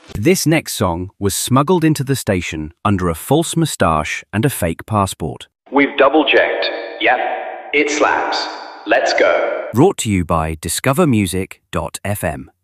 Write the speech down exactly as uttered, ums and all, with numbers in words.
This next song was smuggled into the station under a false moustache and a fake passport. We've double-checked. Yep, it slaps. Let's go. Brought to you by discover music dot f m.